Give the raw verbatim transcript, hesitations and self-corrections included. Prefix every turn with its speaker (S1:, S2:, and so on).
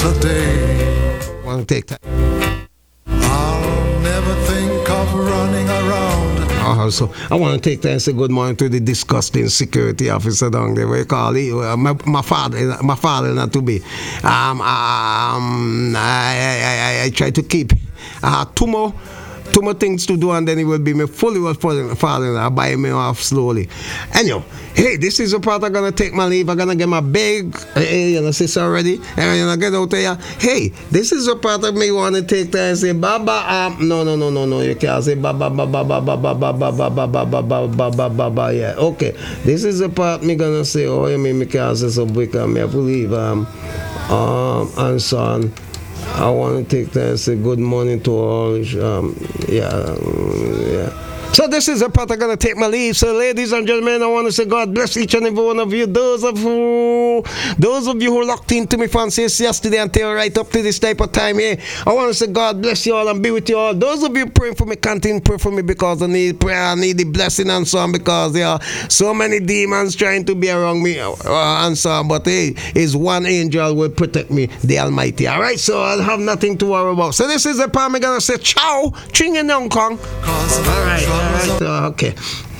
S1: today.
S2: Want to take that?
S1: I'll never think of running around.
S2: Uh, so I want to take that and say good morning to the disgusting security officer down there. What you call it? Uh, my, my father, my father not to be. Um, um, I, I, I, I try to keep uh, two more. Two more things to do, and then it will be me fully well falling. I'll buy me off slowly. Anyhow, hey, this is the part I'm gonna take my leave. I'm gonna get my big, hey, you know, sister already, and you know, get out there. Hey, this is the part of me want to take there and say, Baba, um, no, no, no, no, no, you can't say Baba, Baba, Baba, Baba, Baba, Baba, Baba, Baba, Baba, Baba, yeah, okay. This is the part me gonna say, oh, you mean me can't say so because me have to leave, um, um, and so on. I want to take that and say good morning to all. Um, yeah, yeah. So this is the part I'm going to take my leave. So ladies and gentlemen, I want to say God bless each and every one of you. Those of who, those of you who locked into me from since yesterday until right up to this type of time here, I want to say God bless you all and be with you all. Those of you praying for me, continue to pray for me because I need prayer, I need the blessing and so on, because there are so many demons trying to be around me uh, and so on. But hey, is one angel will protect me, the Almighty. All right, so I'll have nothing to worry about. So this is the part I'm going to say ciao, ching in Hong Kong. All right. All right, so, okay.